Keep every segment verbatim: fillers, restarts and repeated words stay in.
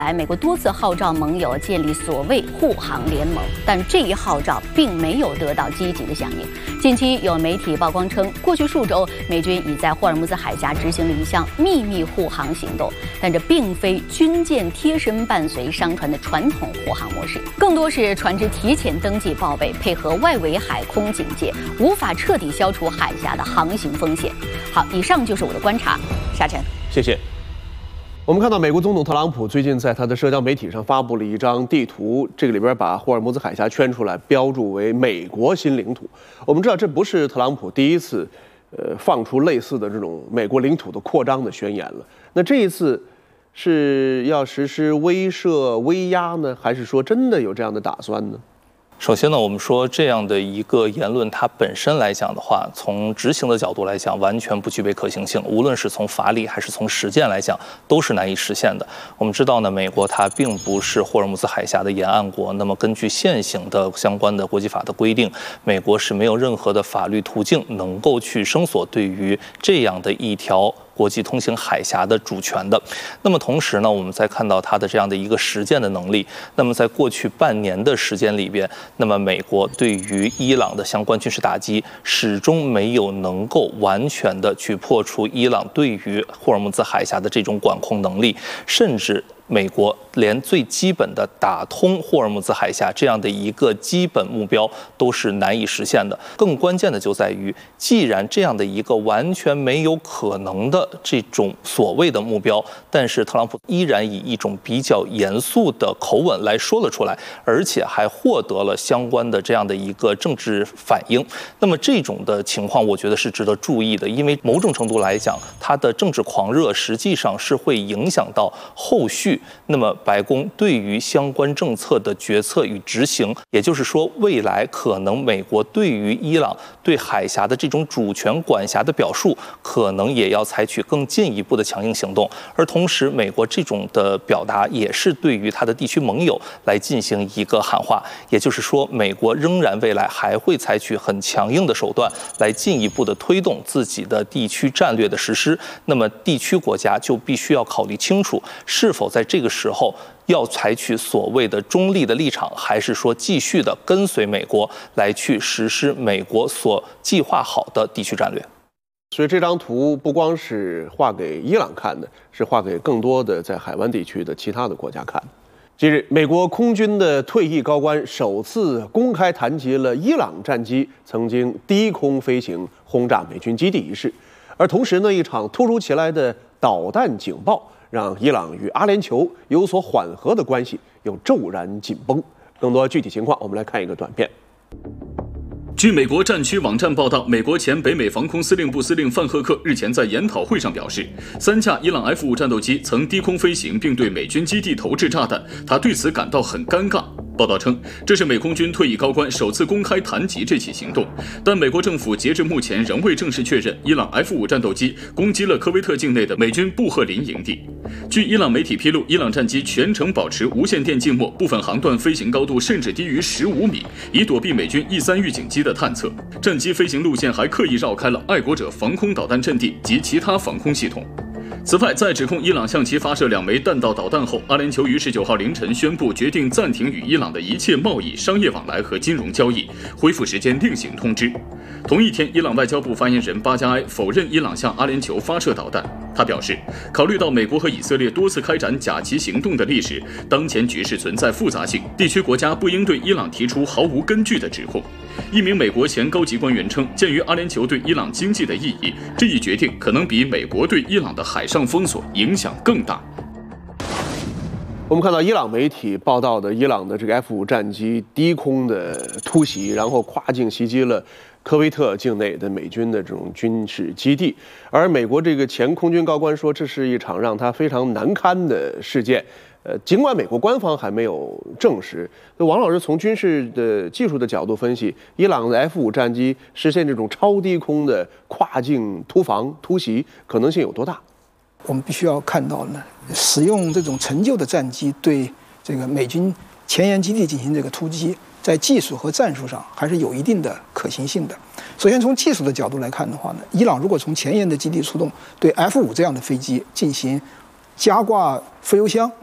来，美国多次号召盟友建立所谓护航联盟，但这一号召并没有得到积极的响应。近期有媒体曝光称，过去数周美军已在霍尔木兹海峡执行了一项秘密护航行动，但这并非军舰贴身伴随商船的传统护航模式，更多是船只提前登记报备，配合外围海空警戒，无法彻底消除海峡的航行风险。好，以上就是我的观察，沙尘， 谢谢。我们看到，美国总统特朗普最近在他的社交媒体上发布了一张地图，这个里边把霍尔木兹海峡圈出来，标注为美国新领土。我们知道，这不是特朗普第一次，呃，放出类似的这种美国领土的扩张的宣言了。那这一次是要实施威慑、威压呢，还是说真的有这样的打算呢？ 首先呢，我们说这样的一个言论，它本身来讲的话，从执行的角度来讲，完全不具备可行性。无论是从法理还是从实践来讲，都是难以实现的。我们知道呢，美国它并不是霍尔木兹海峡的沿岸国，那么根据现行的相关的国际法的规定，美国是没有任何的法律途径能够去声索对于这样的一条国际通行海峡的主权的。那么同时呢，我们再看到它的这样的一个实践的能力。那么在过去半年的时间里边，那么美国对于伊朗的相关军事打击，始终没有能够完全的去破除伊朗对于霍尔木兹海峡的这种管控能力，甚至美国连最基本的打通霍尔木兹海峡这样的一个基本目标都是难以实现的。更关键的就在于，既然这样的一个完全没有可能的这种所谓的目标，但是特朗普依然以一种比较严肃的口吻来说了出来，而且还获得了相关的这样的一个政治反应。那么这种的情况，我觉得是值得注意的，因为某种程度来讲，他的政治狂热实际上是会影响到后续那么白宫对于相关政策的决策与执行。也就是说，未来可能美国对于伊朗对海峡的这种主权管辖的表述，可能也要采取更进一步的强硬行动。而同时，美国这种的表达也是对于他的地区盟友来进行一个喊话，也就是说，美国仍然未来还会采取很强硬的手段来进一步的推动自己的地区战略的实施。那么地区国家就必须要考虑清楚，是否在这个时候要采取所谓的中立的立场，还是说继续的跟随美国来去实施美国所计划好的地区战略。 所以这张图不光是画给伊朗看的，是画给更多的在海湾地区的其他的国家看的。近日，美国空军的退役高官首次公开谈及了伊朗战机曾经低空飞行轰炸美军基地一事，而同时呢，一场突如其来的导弹警报让伊朗与阿联酋有所缓和的关系又骤然紧绷。更多具体情况，我们来看一个短片。 据美国战区网站报道，美国前北美防空司令部司令范赫克日前在研讨会上表示，三架伊朗 F 五 战斗机曾低空飞行并对美军基地投掷炸弹，他对此感到很尴尬。报道称，这是美空军退役高官首次公开谈及这起行动，但美国政府截至目前仍未正式确认伊朗 F 五 战斗机攻击了科威特境内的美军布赫林营地。据伊朗媒体披露，伊朗战机全程保持无线电静默，部分航段飞行高度甚至低于十五米，以躲避美军 E 三预警机的探测。战机飞行路线还刻意绕开了爱国者防空导弹阵地及其他防空系统。此外，在指控伊朗向其发射两枚弹道导弹后，阿联酋于十九号凌晨宣布决定暂停与伊朗的一切贸易、商业往来和金融交易，恢复时间另行通知。同一天，伊朗外交部发言人巴加埃否认伊朗向阿联酋发射导弹。他表示，考虑到美国和以色列多次开展假旗行动的历史，当前局势存在复杂性，地区国家不应对伊朗提出毫无根据的指控。一名美国前高级官员称，鉴于阿联酋对伊朗经济的意义，这一决定可能比美国对伊朗的海上封锁影响更大。 我们看到伊朗媒体报道的伊朗的这个 F 五 战机低空的突袭，然后跨境袭击了科威特境内的美军的这种军事基地，而美国这个前空军高官说，这是一场让他非常难堪的事件。呃，尽管美国官方还没有证实，王老师从军事的技术的角度分析，伊朗的 F 五 战机实现这种超低空的跨境突防突袭可能性有多大？ 我们必须要看到呢，使用这种陈旧的战机对这个美军前沿基地进行这个突击，在技术和战术上还是有一定的可行性的。首先从技术的角度来看的话呢，伊朗如果从前沿的基地出动，对 F 五 这样的飞机进行加挂副油箱，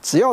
只要